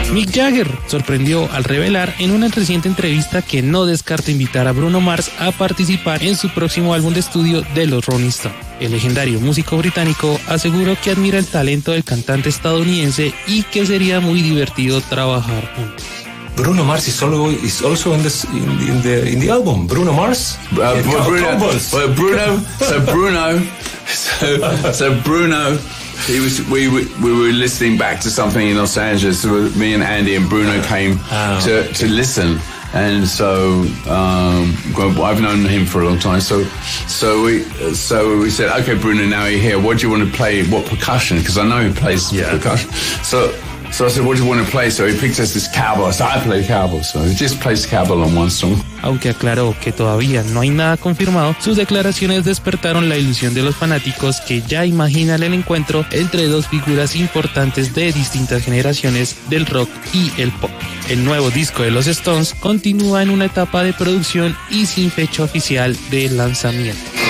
Mick Jagger sorprendió al revelar en una reciente entrevista que no descarta invitar a Bruno Mars a participar en su próximo álbum de estudio de los Rolling Stones. El legendario músico británico aseguró que admira el talento del cantante estadounidense y que sería muy divertido trabajar juntos. Bruno Mars is also in the album. Bruno Mars. Bruno. We were listening back to something in Los Angeles. Me and Andy and Bruno came to listen, and so I've known him for a long time. So we said, okay, Bruno, now you're here. What do you want to play? What percussion? Because I know he plays percussion. So I said, what do you want to play? So he picked us this cowbell. So I play cowbell. So he just plays cowbell on one song. Aunque aclaró que todavía no hay nada confirmado, sus declaraciones despertaron la ilusión de los fanáticos que ya imaginan el encuentro entre dos figuras importantes de distintas generaciones del rock y el pop. El nuevo disco de los Stones continúa en una etapa de producción y sin fecha oficial de lanzamiento.